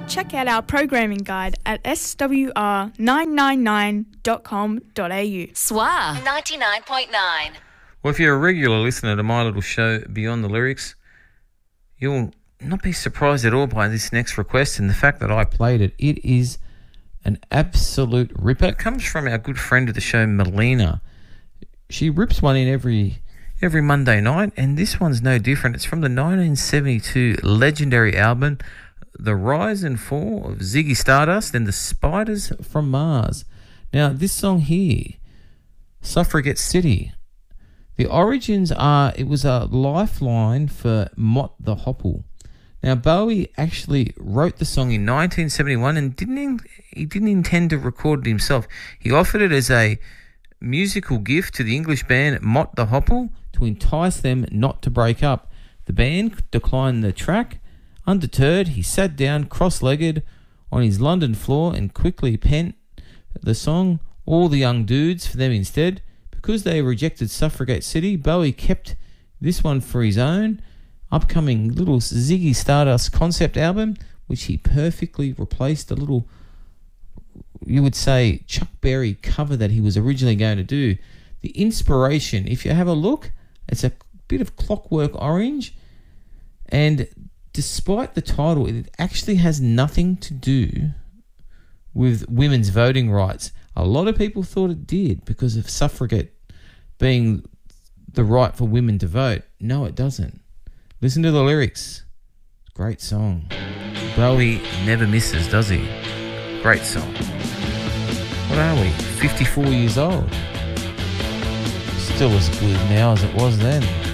check out our programming guide at swr999.com.au. SWR 99.9. Well, if you're a regular listener to my little show Beyond the Lyrics, you'll not be surprised at all by this next request and the fact that I played it. It is an absolute ripper. It comes from our good friend of the show, Melina. She rips one in every Monday night, and this one's no different. It's from the 1972 legendary album, The Rise and Fall of Ziggy Stardust and the Spiders from Mars. Now, this song here, Suffragette City, the origins are it was a lifeline for Mott the Hopple. Now, Bowie actually wrote the song in 1971 and he didn't intend to record it himself. He offered it as a musical gift to the English band Mott the Hopple to entice them not to break up. The band declined the track. Undeterred, he sat down cross-legged on his London floor and quickly penned the song All the Young Dudes for them instead. Because they rejected Suffragette City, Bowie kept this one for his own upcoming little Ziggy Stardust concept album, which he perfectly replaced a little, you would say, Chuck Berry cover that he was originally going to do. The inspiration, if you have a look, it's a bit of Clockwork Orange, and despite the title, it actually has nothing to do with women's voting rights. A lot of people thought it did because of suffragette being the right for women to vote. No, it doesn't. Listen to the lyrics. Great song. Bowie never misses, does he? Great song. What are we? 54 years old. Still as good now as it was then.